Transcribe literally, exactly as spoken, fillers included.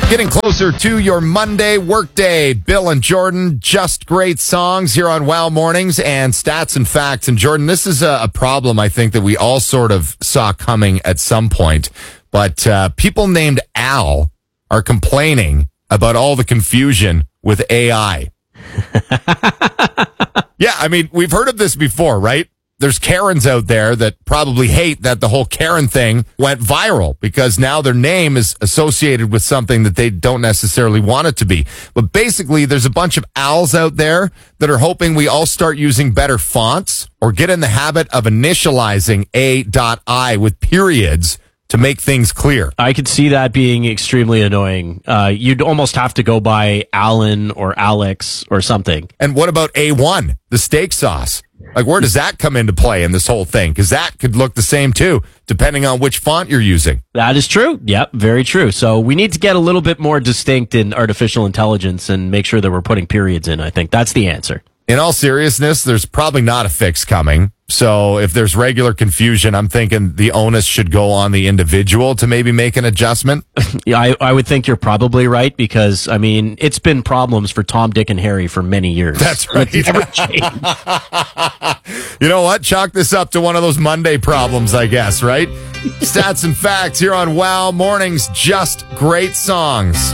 Getting closer to your Monday workday. Bill and Jordan, just great songs here on Wow Mornings and Stats and Facts. And Jordan, this is a, a problem I think that we all sort of saw coming at some point. But uh, people named Al are complaining about all the confusion with A I. Yeah, I mean, we've heard of this before, right? There's Karens out there that probably hate that the whole Karen thing went viral because now their name is associated with something that they don't necessarily want it to be. But basically, there's a bunch of Als out there that are hoping we all start using better fonts or get in the habit of initializing A.I with periods to make things clear. I could see that being extremely annoying. Uh, you'd almost have to go by Alan or Alex or something. And what about A one, the steak sauce? Like, where does that come into play in this whole thing? Because that could look the same, too, depending on which font you're using. That is true. Yep, very true. So we need to get a little bit more distinct in artificial intelligence and make sure that we're putting periods in, I think. That's the answer. In all seriousness, there's probably not a fix coming. So if there's regular confusion, I'm thinking the onus should go on the individual to maybe make an adjustment. Yeah, I, I would think you're probably right because, I mean, it's been problems for Tom, Dick, and Harry for many years. That's right. It's never changed. You know what? Chalk this up to one of those Monday problems, I guess, right? Stats and Facts here on Wow Mornings. Just great songs.